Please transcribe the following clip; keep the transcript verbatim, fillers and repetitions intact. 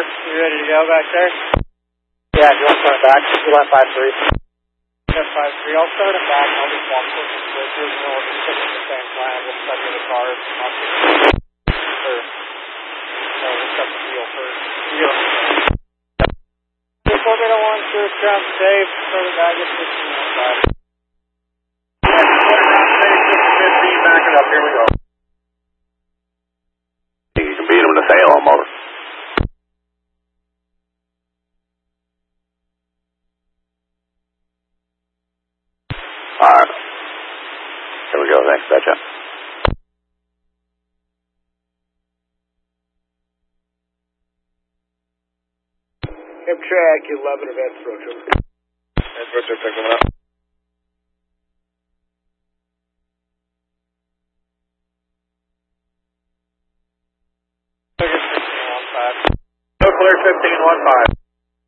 You ready to go back there? Yeah, do you want to start back? You want five three? Yeah, five three. I'll start it back and I'll just walk with the switches and we'll just stick at the same time. We'll study the cars. I'll get or, no, we'll cut the wheel first. Wheel. If we're going to want to ground safe, start it back at fifteen one five. fifteen, back it up. Here we go. You can beat them to Salem, over. Alright. Here we go, thanks, betcha. Amtrak eleven of Ed's Roger. Ed's Roger, pick them up. fifteen one five. No clear fifteen one five.